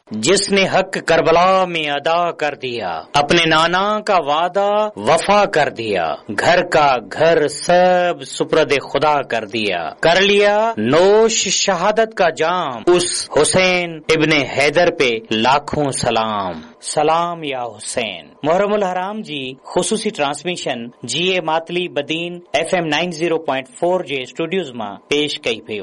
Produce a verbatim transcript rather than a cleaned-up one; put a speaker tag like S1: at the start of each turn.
S1: जिसने हक करबला में अदा कर दिया, अपने नाना का वादा वफा कर दिया, घर का घर सब सुपुर्द खुदा कर दिया, कर लिया नोश शहादत का जाम, उस हुसैन इब्ने हैदर पे लाखों सलाम। सलाम या हुसैन। मुहर्रमुल हराम जी खुसूसी ट्रांसमिशन जी ए Matali Badin F M nine zero point four जे स्टूडियोज में पेश कई पे।